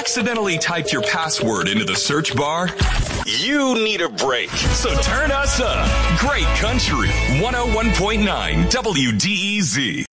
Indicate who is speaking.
Speaker 1: accidentally typed your password into the search bar? You need a break. So turn us up. Great Country 101.9 WDEZ.